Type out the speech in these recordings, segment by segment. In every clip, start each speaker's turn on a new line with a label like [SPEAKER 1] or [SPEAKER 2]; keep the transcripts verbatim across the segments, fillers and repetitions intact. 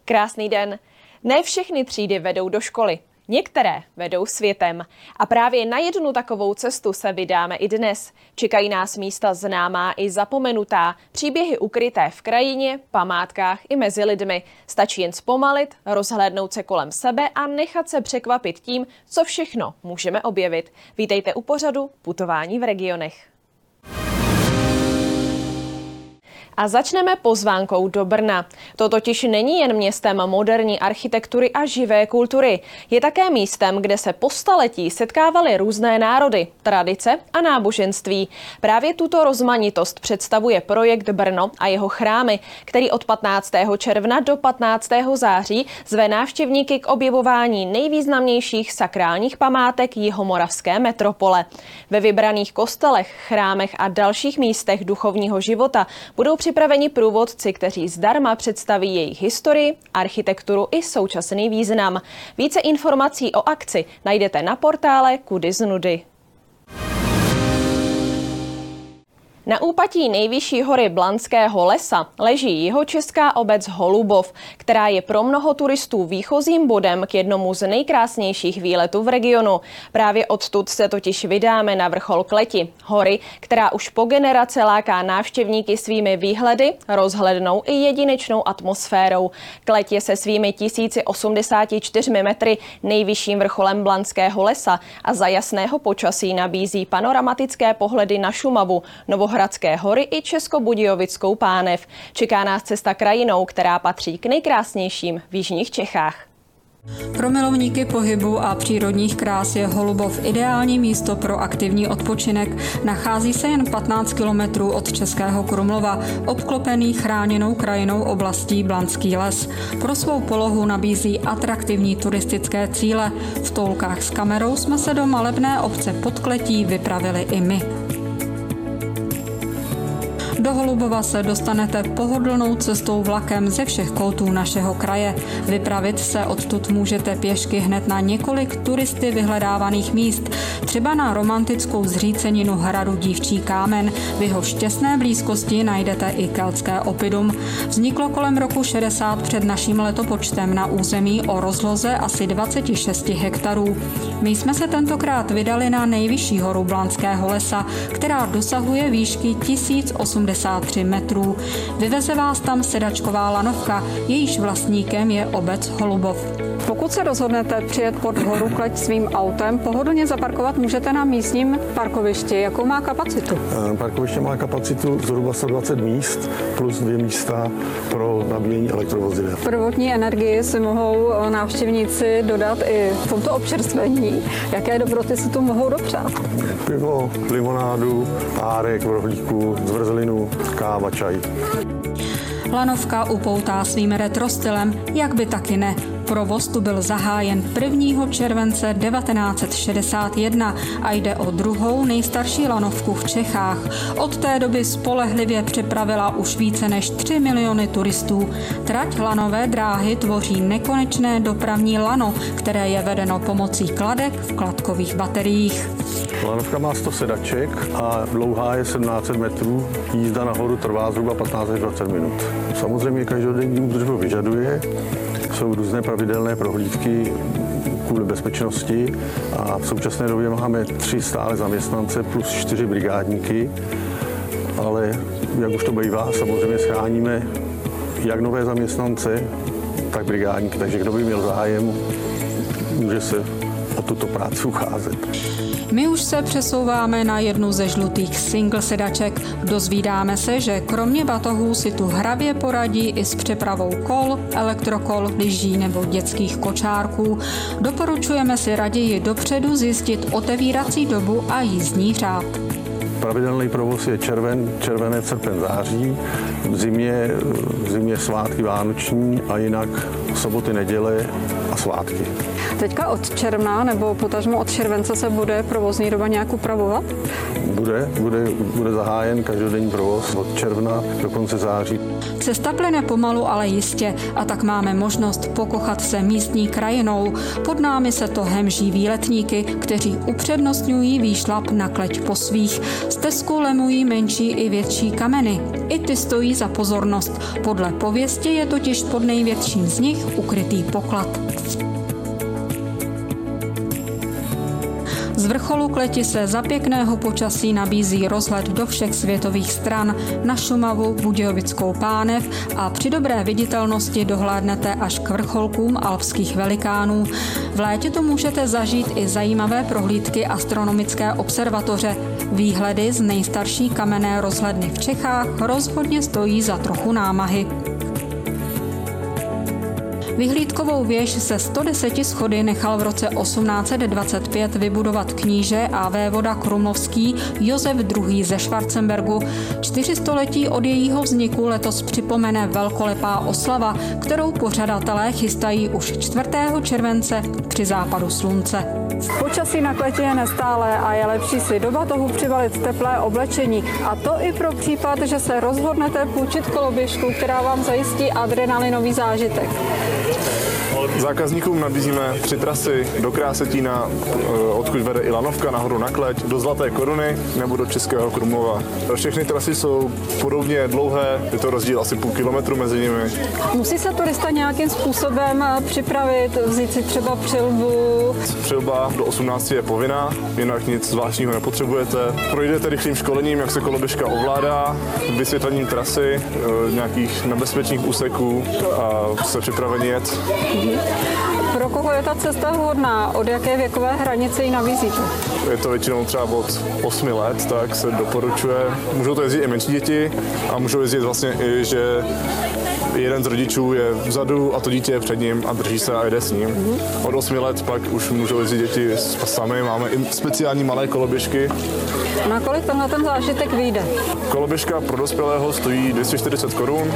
[SPEAKER 1] Krásný den. Ne všechny třídy vedou do školy. Některé vedou světem. A právě na jednu takovou cestu se vydáme i dnes. Čekají nás místa známá i zapomenutá, příběhy ukryté v krajině, památkách i mezi lidmi. Stačí jen zpomalit, rozhlédnout se kolem sebe a nechat se překvapit tím, co všechno můžeme objevit. Vítejte u pořadu Putování v regionech. A začneme pozvánkou do Brna. To totiž není jen městem moderní architektury a živé kultury. Je také místem, kde se po staletí setkávaly různé národy, tradice a náboženství. Právě tuto rozmanitost představuje projekt Brno a jeho chrámy, který od patnáctého června do patnáctého září zve návštěvníky k objevování nejvýznamnějších sakrálních památek jihomoravské metropole. Ve vybraných kostelech, chrámech a dalších místech duchovního života budou připraveni průvodci, kteří zdarma představí jejich historii, architekturu i současný význam. Více informací o akci najdete na portále Kudy z nudy. Na úpatí nejvyšší hory Blanského lesa leží jihočeská obec Holubov, která je pro mnoho turistů výchozím bodem k jednomu z nejkrásnějších výletů v regionu. Právě odtud se totiž vydáme na vrchol Kleti, hory, která už po generace láká návštěvníky svými výhledy, rozhlednou i jedinečnou atmosférou. Kleť je se svými tisíc osmdesáti čtyřmi metry nejvyšším vrcholem Blanského lesa a za jasného počasí nabízí panoramatické pohledy na Šumavu, Novohradské hory i Českobudějovickou pánev. Čeká nás cesta krajinou, která patří k nejkrásnějším v jižních Čechách.
[SPEAKER 2] Pro milovníky pohybu a přírodních krás je Holubov ideální místo pro aktivní odpočinek. Nachází se jen patnáct kilometrů od Českého Krumlova, obklopený chráněnou krajinou oblastí Blanský les. Pro svou polohu nabízí atraktivní turistické cíle. V toulkách s kamerou jsme se do malebné obce pod Kletí vypravili i my. Do Holubova se dostanete pohodlnou cestou vlakem ze všech koutů našeho kraje. Vypravit se odtud můžete pěšky hned na několik turisty vyhledávaných míst, třeba na romantickou zříceninu hradu Dívčí kámen. V jeho šťastné blízkosti najdete i keltské oppidum. Vzniklo kolem roku šedesát před naším letopočtem na území o rozloze asi dvacet šest hektarů. My jsme se tentokrát vydali na nejvyšší horu Blanského lesa, která dosahuje výšky tisíc osmdesát tři metrů. Vyveze vás tam sedačková lanovka, jejíž vlastníkem je obec Holubov. Pokud se rozhodnete přijet pod horu Kleť svým autem, pohodlně zaparkovat můžete na místním parkovišti. Jakou má kapacitu?
[SPEAKER 3] Parkoviště má kapacitu zhruba sto dvacet míst plus dvě místa pro nabíjení elektrovozidel.
[SPEAKER 2] Prvotní energii si mohou návštěvníci dodat i v tomto občerstvení. Jaké dobroty si tu mohou dopřát?
[SPEAKER 3] Pivo, limonádu, párek v rohlíku, zmrzlinu, káva, čaj.
[SPEAKER 2] Lanovka upoutá svým retro stylem, jak by taky ne. Provoz tu byl zahájen prvního července devatenáct set šedesát jedna a jde o druhou nejstarší lanovku v Čechách. Od té doby spolehlivě přepravila už více než tři miliony turistů. Trať lanové dráhy tvoří nekonečné dopravní lano, které je vedeno pomocí kladek v kladkových bateriích.
[SPEAKER 3] Lanovka má sto sedaček a dlouhá je sedmnáct set metrů. Jízda nahoru trvá zhruba patnáct až dvacet minut. Samozřejmě každodenní údržbu vyžaduje. Jsou různé pravidelné prohlídky kvůli bezpečnosti a v současné době máme tři stále zaměstnance plus čtyři brigádníky, ale jak už to bývá, samozřejmě schráníme jak nové zaměstnance, tak brigádníky, takže kdo by měl zájem, může se o tuto práci ucházet.
[SPEAKER 2] My už se přesouváme na jednu ze žlutých single sedaček. Dozvídáme se, že kromě batohů si tu hravě poradí i s přepravou kol, elektrokol, lyží nebo dětských kočárků. Doporučujeme si raději dopředu zjistit otevírací dobu a jízdní řád.
[SPEAKER 3] Pravidelný provoz je červen, červenec, srpen, září, v zimě, v zimě svátky vánoční a jinak soboty, neděle a svátky.
[SPEAKER 2] Teďka od června nebo potažmo od července se bude provozní doba nějak upravovat?
[SPEAKER 3] Bude, bude, bude zahájen každodenní provoz od června do konce září.
[SPEAKER 2] Cesta plyne pomalu, ale jistě, a tak máme možnost pokochat se místní krajinou. Pod námi se to hemží výletníky, kteří upřednostňují výšlap na Kleť po svých. Stezku lemují menší i větší kameny. I ty stojí za pozornost. Podle pověsti je totiž pod největším z nich ukrytý poklad. Z vrcholu kleti se za pěkného počasí nabízí rozhled do všech světových stran, na Šumavu, Budějovickou pánev a při dobré viditelnosti dohlédnete až k vrcholkům alpských velikánů. V létě to můžete zažít i zajímavé prohlídky astronomické observatoře. Výhledy z nejstarší kamenné rozhledny v Čechách rozhodně stojí za trochu námahy. Vyhlídkovou věž se sto deseti schody nechal v roce osmnáct set dvacet pět vybudovat kníže a vévoda krumlovský Josef druhý. ze Schwarzenbergu. Čtyři století od jejího vzniku letos připomene velkolepá oslava, kterou pořadatelé chystají už čtvrtého července při západu slunce.
[SPEAKER 4] Počasí na kletě je nestálé a je lepší si do batohu přibalit teplé oblečení. A to i pro případ, že se rozhodnete půjčit koloběžku, která vám zajistí adrenalinový zážitek.
[SPEAKER 5] Zákazníkům nabízíme tři trasy do Krásetína, odkud vede i lanovka nahoru na Kleť, do Zlaté Koruny nebo do Českého Krumlova. Všechny trasy jsou podobně dlouhé, je to rozdíl asi půl kilometru mezi nimi.
[SPEAKER 4] Musí se turista nějakým způsobem připravit, vzít si třeba přilbu?
[SPEAKER 5] Přilba do osmnácti je povinná, jinak nic zvláštního nepotřebujete. Projdete rychlým školením, jak se koloběžka ovládá, vysvětlením trasy, nějakých nebezpečných úseků a jste připraveni jet.
[SPEAKER 4] Pro koho je ta cesta vhodná? Od jaké věkové hranice ji nabízíte?
[SPEAKER 5] Je to většinou třeba od osmi let, tak se doporučuje. Můžou to jezdit i menší děti a můžou jezdit vlastně i, že jeden z rodičů je vzadu a to dítě je před ním a drží se a jede s ním. Od osmi let pak už můžou jezdit děti sami, máme i speciální malé koloběžky.
[SPEAKER 4] Na kolik tenhle ten zážitek vyjde?
[SPEAKER 5] Koloběžka pro dospělého stojí dvě stě čtyřicet korun.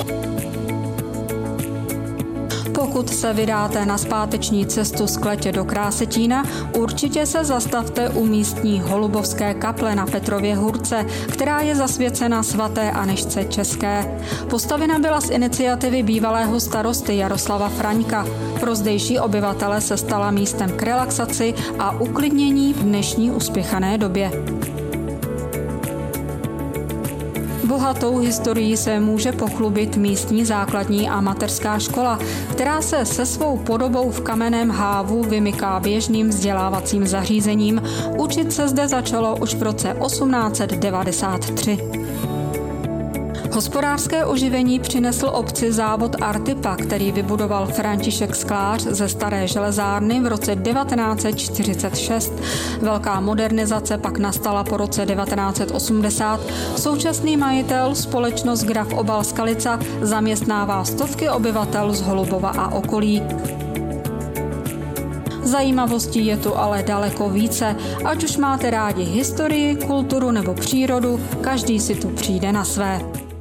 [SPEAKER 2] Pokud se vydáte na zpáteční cestu z Kletě do Krásetína, určitě se zastavte u místní Holubovské kaple na Petrově Hůrce, která je zasvěcena svaté Anežce České. Postavena byla z iniciativy bývalého starosty Jaroslava Fraňka. Pro zdejší obyvatele se stala místem k relaxaci a uklidnění v dnešní uspěchané době. Bohatou historií se může pochlubit místní základní a mateřská škola, která se se svou podobou v kamenném hávu vymyká běžným vzdělávacím zařízením. Učit se zde začalo už v roce osmnáct set devadesát tři. Hospodářské oživení přinesl obci závod Artipa, který vybudoval František Sklář ze staré železárny v roce devatenáct set čtyřicet šest. Velká modernizace pak nastala po roce devatenáct set osmdesát. Současný majitel, společnost Graf Obal Skalica, zaměstnává stovky obyvatel z Holubova a okolí. Zajímavostí je tu ale daleko více. Ať už máte rádi historii, kulturu nebo přírodu, každý si tu přijde na své.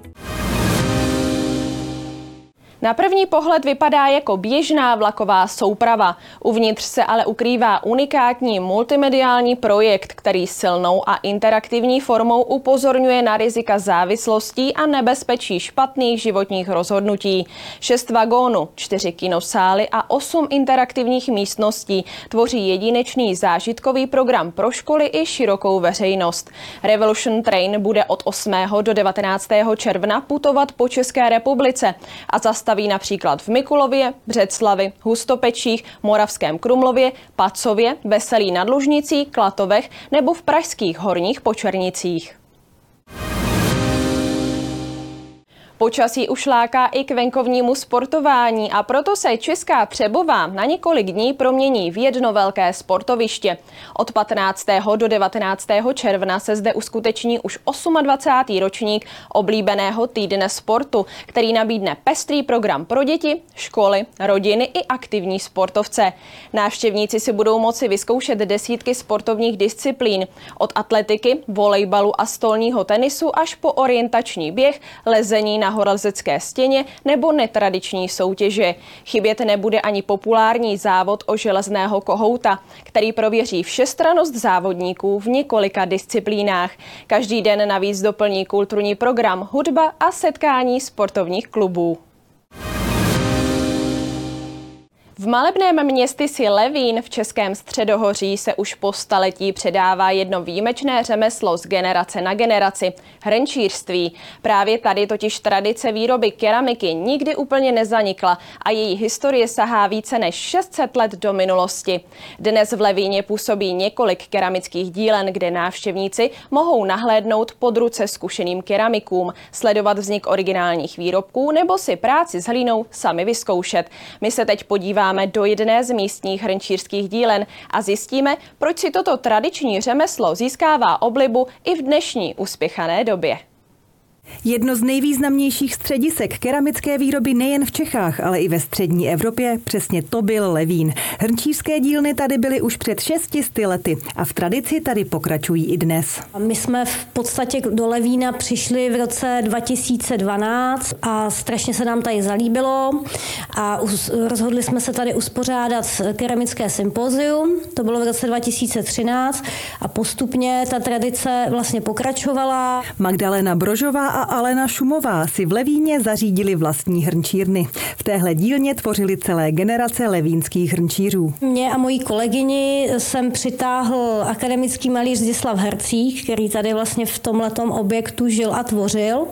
[SPEAKER 1] Na první pohled vypadá jako běžná vlaková souprava. Uvnitř se ale ukrývá unikátní multimediální projekt, který silnou a interaktivní formou upozorňuje na rizika závislostí a nebezpečí špatných životních rozhodnutí. Šest vagónů, čtyři kinosály a osm interaktivních místností tvoří jedinečný zážitkový program pro školy i širokou veřejnost. Revolution Train bude od osmého do devatenáctého června putovat po České republice a zastaví například v Mikulově, Břeclavi, Hustopečích, Moravském Krumlově, Pacově, Veselí nad Lužnicí, Klatovech nebo v pražských Horních Počernicích. Počasí už láká i k venkovnímu sportování a proto se Česká Třebová na několik dní promění v jedno velké sportoviště. Od patnáctého do devatenáctého června se zde uskuteční už dvacátý osmý ročník oblíbeného týdne sportu, který nabídne pestrý program pro děti, školy, rodiny i aktivní sportovce. Návštěvníci si budou moci vyzkoušet desítky sportovních disciplín, od atletiky, volejbalu a stolního tenisu až po orientační běh, lezení na horolezecké stěně nebo netradiční soutěže. Chybět nebude ani populární závod o železného kohouta, který prověří všestrannost závodníků v několika disciplínách. Každý den navíc doplní kulturní program, hudba a setkání sportovních klubů. V malebném městysi Levín v Českém středohoří se už po staletí předává jedno výjimečné řemeslo z generace na generaci – hrnčířství. Právě tady totiž tradice výroby keramiky nikdy úplně nezanikla a její historie sahá více než šest set let do minulosti. Dnes v Levíně působí několik keramických dílen, kde návštěvníci mohou nahlédnout pod ruce zkušeným keramikům, sledovat vznik originálních výrobků nebo si práci s hlínou sami vyzkoušet. My se teď podíváme do jedné z místních hrnčířských dílen a zjistíme, proč si toto tradiční řemeslo získává oblibu i v dnešní uspěchané době.
[SPEAKER 6] Jedno z nejvýznamnějších středisek keramické výroby nejen v Čechách, ale i ve střední Evropě, přesně to byl Levín. Hrnčířské dílny tady byly už před šesti sty lety a v tradici tady pokračují i dnes.
[SPEAKER 7] My jsme v podstatě do Levína přišli v roce dva tisíce dvanáct a strašně se nám tady zalíbilo a rozhodli jsme se tady uspořádat keramické sympozium. To bylo v roce dva tisíce třináct a postupně ta tradice vlastně pokračovala.
[SPEAKER 6] Magdalena Brožová a Alena Šumová si v Levíně zařídili vlastní hrnčírny. V téhle dílně tvořili celé generace levínských hrnčířů.
[SPEAKER 7] Mě a mojí kolegyni jsem přitáhl akademický malíř Zdislav Hercík, který tady vlastně v tomhletom objektu žil a tvořil.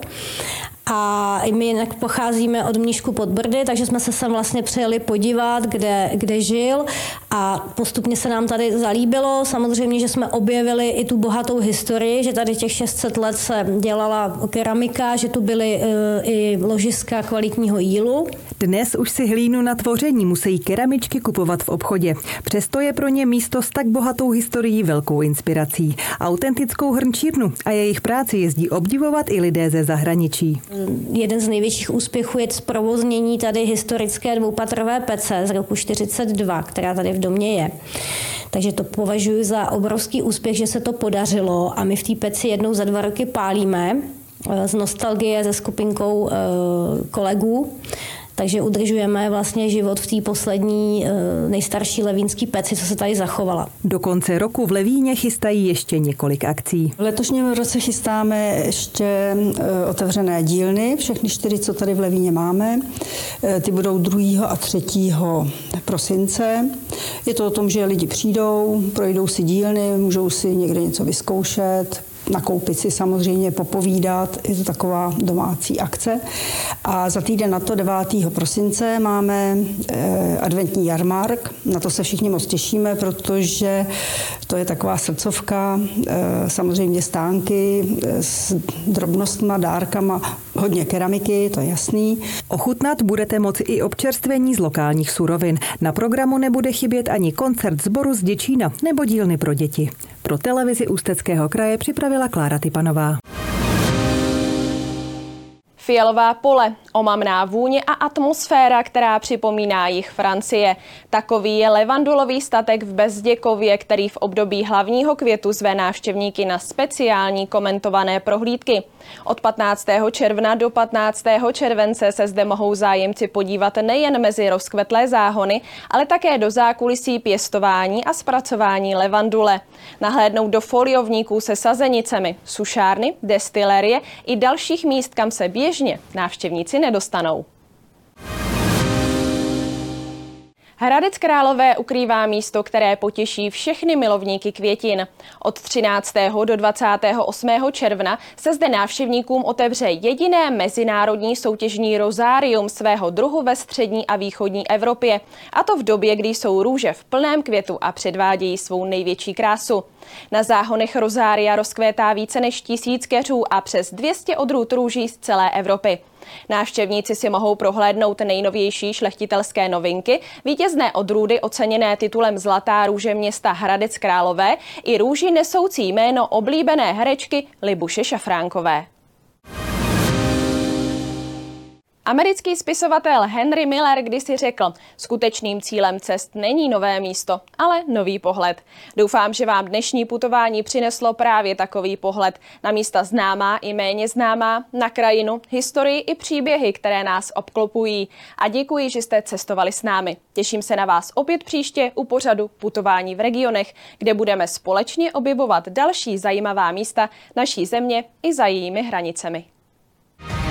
[SPEAKER 7] A my jinak pocházíme od Mníšku pod Brdy, takže jsme se sem vlastně přijeli podívat, kde, kde žil a postupně se nám tady zalíbilo. Samozřejmě, že jsme objevili i tu bohatou historii, že tady těch šest set let se dělala keramika, že tu byly e, i ložiska kvalitního jílu.
[SPEAKER 6] Dnes už si hlínu na tvoření musí keramičky kupovat v obchodě. Přesto je pro ně místo s tak bohatou historií velkou inspirací. Autentickou hrnčírnu a jejich práci jezdí obdivovat i lidé ze zahraničí.
[SPEAKER 7] Jeden z největších úspěchů je zprovoznění tady historické dvoupatrové pece z roku čtyřicet dva, která tady v domě je. Takže to považuji za obrovský úspěch, že se to podařilo a my v té peci jednou za dva roky pálíme z nostalgie se skupinkou kolegů. Takže udržujeme vlastně život v té poslední nejstarší levínské peci, co se tady zachovala.
[SPEAKER 6] Do konce roku v Levíně chystají ještě několik akcí.
[SPEAKER 8] V letošním roce chystáme ještě otevřené dílny, všechny čtyři, co tady v Levíně máme. Ty budou druhého a třetího prosince. Je to o tom, že lidi přijdou, projdou si dílny, můžou si někde něco vyzkoušet, nakoupit si samozřejmě, popovídat, je to taková domácí akce. A za týden na to devátého prosince máme eh, adventní jarmark, na to se všichni moc těšíme, protože to je taková srdcovka, eh, samozřejmě stánky eh, s drobnostma, dárkama, hodně keramiky, to je jasný.
[SPEAKER 6] Ochutnat budete moci i občerstvení z lokálních surovin. Na programu nebude chybět ani koncert sboru z Děčína nebo dílny pro děti. Pro televizi Ústeckého kraje připravila Klára Typanová.
[SPEAKER 1] Fialová pole, omamná vůně a atmosféra, která připomíná jih Francie. Takový je levandulový statek v Bezděkově, který v období hlavního květu zve návštěvníky na speciální komentované prohlídky. Od patnáctého června do patnáctého července se zde mohou zájemci podívat nejen mezi rozkvetlé záhony, ale také do zákulisí pěstování a zpracování levandule. Nahlédnout do foliovníků se sazenicemi, sušárny, destilérie i dalších míst, kam se běžně návštěvníci nedostanou. Hradec Králové ukrývá místo, které potěší všechny milovníky květin. Od třináctého do dvacátého osmého června se zde návštěvníkům otevře jediné mezinárodní soutěžní rozárium svého druhu ve střední a východní Evropě. A to v době, kdy jsou růže v plném květu a předvádějí svou největší krásu. Na záhonech rozária rozkvétá více než tisíc keřů a přes dvě stě odrůd růží z celé Evropy. Návštěvníci si mohou prohlédnout nejnovější šlechtitelské novinky, vítězné odrůdy oceněné titulem Zlatá růže města Hradec Králové i růži nesoucí jméno oblíbené herečky Libuše Šafránkové. Americký spisovatel Henry Miller kdysi řekl, skutečným cílem cest není nové místo, ale nový pohled. Doufám, že vám dnešní putování přineslo právě takový pohled na místa známá i méně známá, na krajinu, historii i příběhy, které nás obklopují. A děkuji, že jste cestovali s námi. Těším se na vás opět příště u pořadu Putování v regionech, kde budeme společně objevovat další zajímavá místa naší země i za jejími hranicemi.